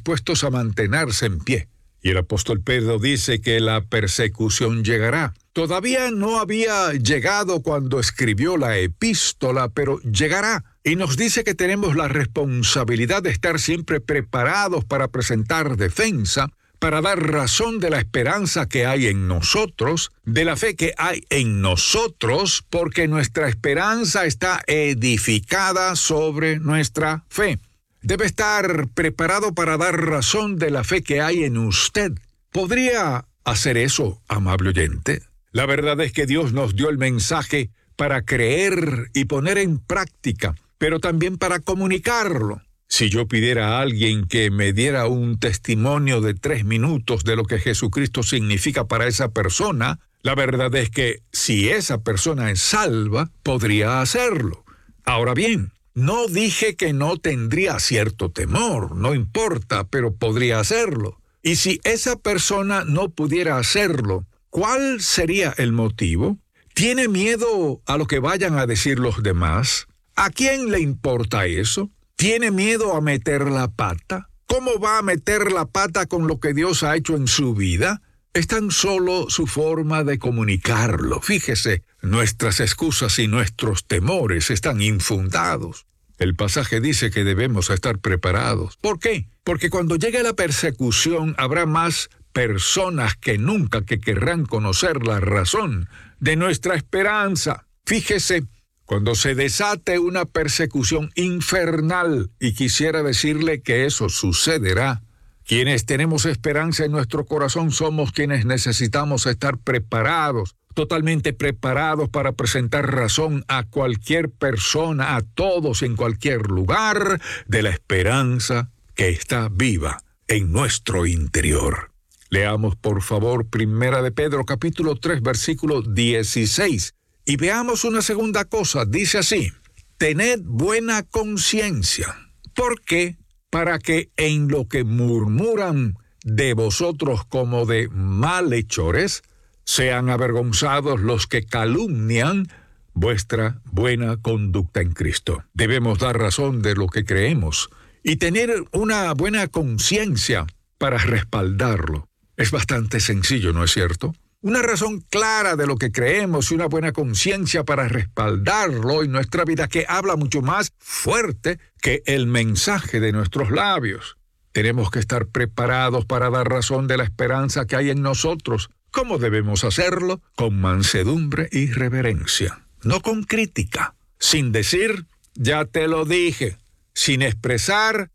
dispuestos a mantenerse en pie. Y el apóstol Pedro dice que la persecución llegará. Todavía no había llegado cuando escribió la epístola, pero llegará. Y nos dice que tenemos la responsabilidad de estar siempre preparados para presentar defensa, para dar razón de la esperanza que hay en nosotros, de la fe que hay en nosotros, porque nuestra esperanza está edificada sobre nuestra fe. Debe estar preparado para dar razón de la fe que hay en usted. ¿Podría hacer eso, amable oyente? La verdad es que Dios nos dio el mensaje para creer y poner en práctica, pero también para comunicarlo. Si yo pidiera a alguien que me diera un testimonio de 3 minutos de lo que Jesucristo significa para esa persona, la verdad es que si esa persona es salva, podría hacerlo. Ahora bien, no dije que no tendría cierto temor, no importa, pero podría hacerlo. Y si esa persona no pudiera hacerlo, ¿cuál sería el motivo? ¿Tiene miedo a lo que vayan a decir los demás? ¿A quién le importa eso? ¿Tiene miedo a meter la pata? ¿Cómo va a meter la pata con lo que Dios ha hecho en su vida? Es tan solo su forma de comunicarlo. Fíjese, nuestras excusas y nuestros temores están infundados. El pasaje dice que debemos estar preparados. ¿Por qué? Porque cuando llegue la persecución habrá más personas que nunca que querrán conocer la razón de nuestra esperanza. Fíjese, cuando se desate una persecución infernal, y quisiera decirle que eso sucederá, quienes tenemos esperanza en nuestro corazón somos quienes necesitamos estar preparados, totalmente preparados para presentar razón a cualquier persona, a todos en cualquier lugar, de la esperanza que está viva en nuestro interior. Leamos por favor 1 de Pedro capítulo 3 versículo 16 y veamos una segunda cosa. Dice así: tened buena conciencia. ¿Por qué? Para que en lo que murmuran de vosotros como de malhechores, sean avergonzados los que calumnian vuestra buena conducta en Cristo. Debemos dar razón de lo que creemos y tener una buena conciencia para respaldarlo. Es bastante sencillo, ¿no es cierto? Una razón clara de lo que creemos y una buena conciencia para respaldarlo en nuestra vida, que habla mucho más fuerte que el mensaje de nuestros labios. Tenemos que estar preparados para dar razón de la esperanza que hay en nosotros. ¿Cómo debemos hacerlo? Con mansedumbre y reverencia, no con crítica, sin decir, ya te lo dije, sin expresar,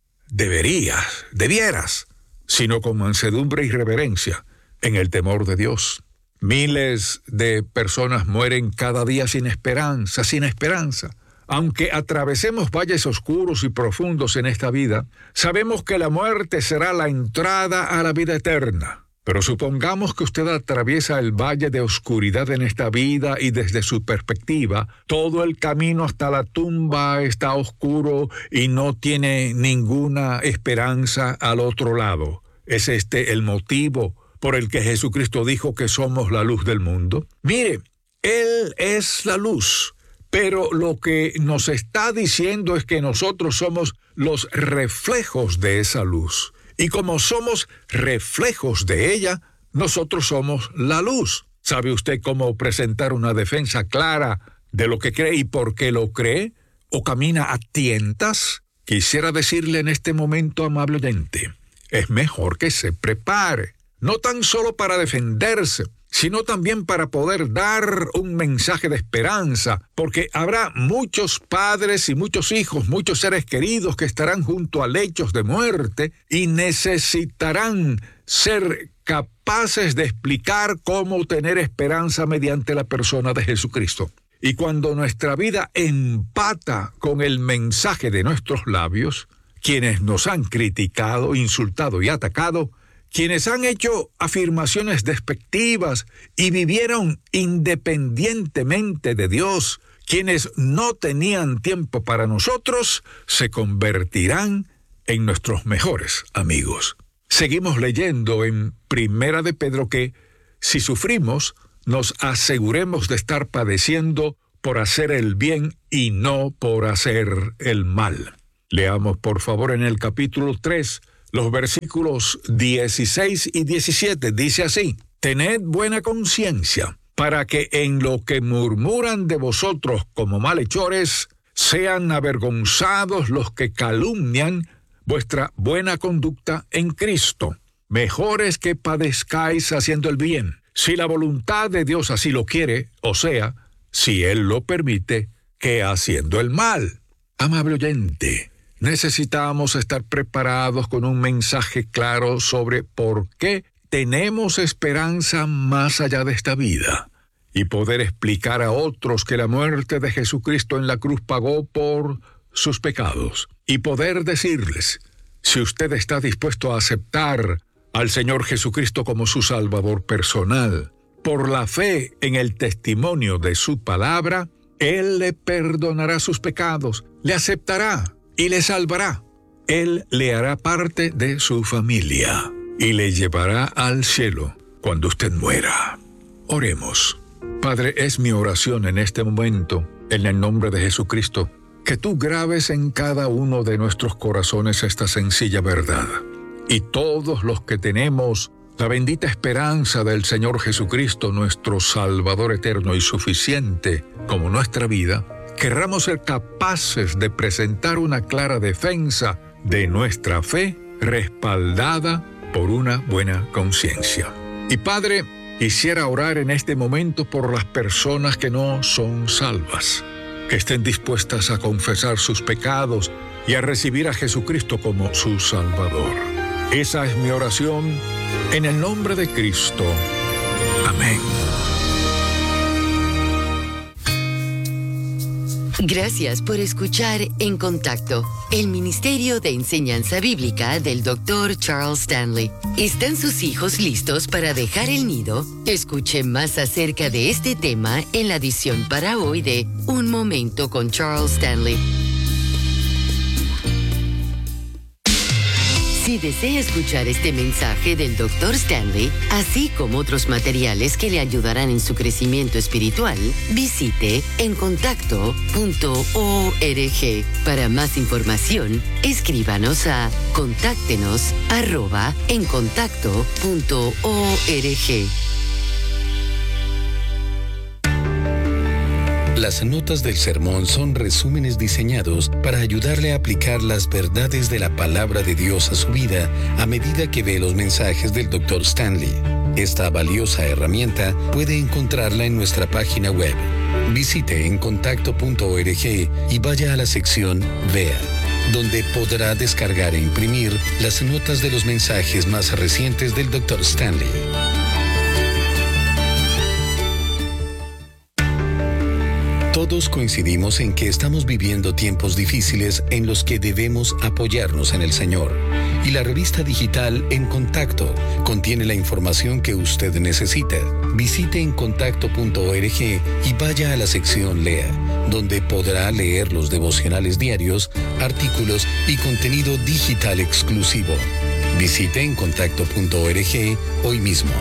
debieras, sino con mansedumbre y reverencia, en el temor de Dios. Miles de personas mueren cada día sin esperanza. Aunque atravesemos valles oscuros y profundos en esta vida, sabemos que la muerte será la entrada a la vida eterna. Pero supongamos que usted atraviesa el valle de oscuridad en esta vida y desde su perspectiva, todo el camino hasta la tumba está oscuro y no tiene ninguna esperanza al otro lado. ¿Es este el motivo por el que Jesucristo dijo que somos la luz del mundo? Mire, Él es la luz, pero lo que nos está diciendo es que nosotros somos los reflejos de esa luz. Y como somos reflejos de ella, nosotros somos la luz. ¿Sabe usted cómo presentar una defensa clara de lo que cree y por qué lo cree? ¿O camina a tientas? Quisiera decirle en este momento, amable oyente, es mejor que se prepare, no tan solo para defenderse, sino también para poder dar un mensaje de esperanza, porque habrá muchos padres y muchos hijos, muchos seres queridos que estarán junto a lechos de muerte y necesitarán ser capaces de explicar cómo tener esperanza mediante la persona de Jesucristo. Y cuando nuestra vida empata con el mensaje de nuestros labios, quienes nos han criticado, insultado y atacado, quienes han hecho afirmaciones despectivas y vivieron independientemente de Dios, quienes no tenían tiempo para nosotros, se convertirán en nuestros mejores amigos. Seguimos leyendo en 1 de Pedro que, si sufrimos, nos aseguremos de estar padeciendo por hacer el bien y no por hacer el mal. Leamos por favor en el capítulo 3, Los versículos 16 y 17 dice así: Tened buena conciencia, para que en lo que murmuran de vosotros como malhechores, sean avergonzados los que calumnian vuestra buena conducta en Cristo. Mejor es que padezcáis haciendo el bien, si la voluntad de Dios así lo quiere, o sea, si Él lo permite, que haciendo el mal. Amable oyente, necesitamos estar preparados con un mensaje claro sobre por qué tenemos esperanza más allá de esta vida, y poder explicar a otros que la muerte de Jesucristo en la cruz pagó por sus pecados, y poder decirles: si usted está dispuesto a aceptar al Señor Jesucristo como su Salvador personal, por la fe en el testimonio de su palabra, Él le perdonará sus pecados, le aceptará y le salvará. Él le hará parte de su familia y le llevará al cielo cuando usted muera. Oremos. Padre, es mi oración en este momento, en el nombre de Jesucristo, que tú grabes en cada uno de nuestros corazones esta sencilla verdad. Y todos los que tenemos la bendita esperanza del Señor Jesucristo, nuestro Salvador eterno y suficiente como nuestra vida, querramos ser capaces de presentar una clara defensa de nuestra fe, respaldada por una buena conciencia. Y Padre, quisiera orar en este momento por las personas que no son salvas, que estén dispuestas a confesar sus pecados y a recibir a Jesucristo como su Salvador. Esa es mi oración en el nombre de Cristo. Amén. Gracias por escuchar En Contacto, el Ministerio de Enseñanza Bíblica del Dr. Charles Stanley. ¿Están sus hijos listos para dejar el nido? Escuche más acerca de este tema en la edición para hoy de Un Momento con Charles Stanley. Si desea escuchar este mensaje del Dr. Stanley, así como otros materiales que le ayudarán en su crecimiento espiritual, visite encontacto.org. Para más información, escríbanos a contáctenos@encontacto.org. Las notas del sermón son resúmenes diseñados para ayudarle a aplicar las verdades de la palabra de Dios a su vida a medida que ve los mensajes del Dr. Stanley. Esta valiosa herramienta puede encontrarla en nuestra página web. Visite encontacto.org y vaya a la sección Vea, donde podrá descargar e imprimir las notas de los mensajes más recientes del Dr. Stanley. Todos coincidimos en que estamos viviendo tiempos difíciles en los que debemos apoyarnos en el Señor. Y la revista digital En Contacto contiene la información que usted necesita. Visite encontacto.org y vaya a la sección Lea, donde podrá leer los devocionales diarios, artículos y contenido digital exclusivo. Visite encontacto.org hoy mismo.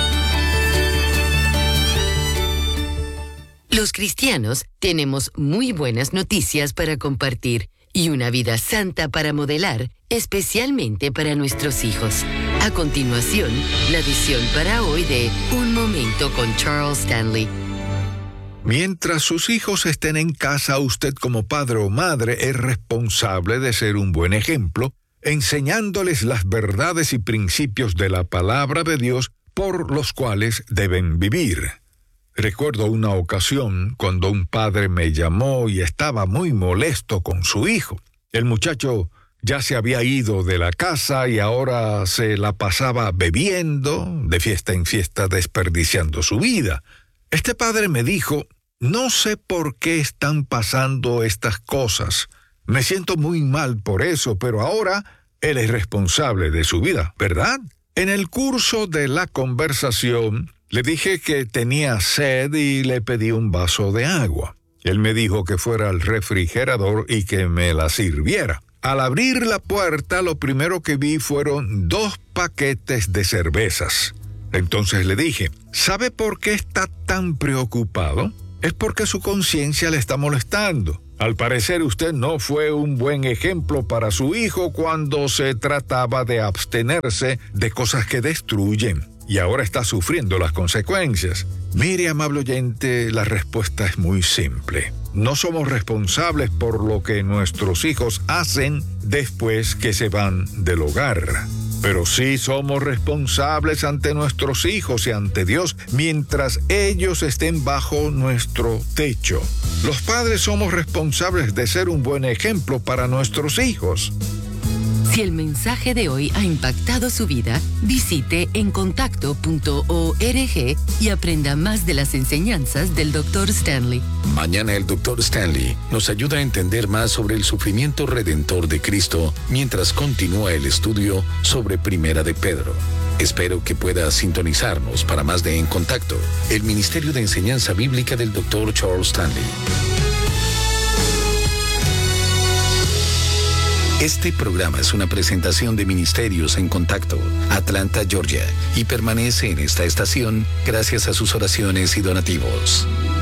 Los cristianos tenemos muy buenas noticias para compartir y una vida santa para modelar, especialmente para nuestros hijos. A continuación, la edición para hoy de Un Momento con Charles Stanley. Mientras sus hijos estén en casa, usted como padre o madre es responsable de ser un buen ejemplo, enseñándoles las verdades y principios de la palabra de Dios por los cuales deben vivir. Recuerdo una ocasión cuando un padre me llamó y estaba muy molesto con su hijo. El muchacho ya se había ido de la casa y ahora se la pasaba bebiendo, de fiesta en fiesta, desperdiciando su vida. Este padre me dijo: no sé por qué están pasando estas cosas. Me siento muy mal por eso, pero ahora él es responsable de su vida, ¿verdad? En el curso de la conversación, le dije que tenía sed y le pedí un vaso de agua. Él me dijo que fuera al refrigerador y que me la sirviera. Al abrir la puerta, lo primero que vi fueron 2 paquetes de cervezas. Entonces le dije: ¿sabe por qué está tan preocupado? Es porque su conciencia le está molestando. Al parecer usted no fue un buen ejemplo para su hijo cuando se trataba de abstenerse de cosas que destruyen y ahora está sufriendo las consecuencias. Mire, amable oyente, la respuesta es muy simple. No somos responsables por lo que nuestros hijos hacen después que se van del hogar. Pero sí somos responsables ante nuestros hijos y ante Dios mientras ellos estén bajo nuestro techo. Los padres somos responsables de ser un buen ejemplo para nuestros hijos. Si el mensaje de hoy ha impactado su vida, visite encontacto.org y aprenda más de las enseñanzas del Dr. Stanley. Mañana el Dr. Stanley nos ayuda a entender más sobre el sufrimiento redentor de Cristo mientras continúa el estudio sobre Primera de Pedro. Espero que pueda sintonizarnos para más de En Contacto, el Ministerio de Enseñanza Bíblica del Dr. Charles Stanley. Este programa es una presentación de Ministerios en Contacto, Atlanta, Georgia, y permanece en esta estación gracias a sus oraciones y donativos.